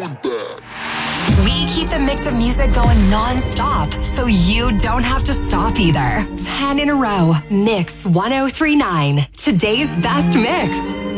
We keep the mix of music going non-stop, so you don't have to stop either. 10 in a row. Mix 1039. Today's best mix.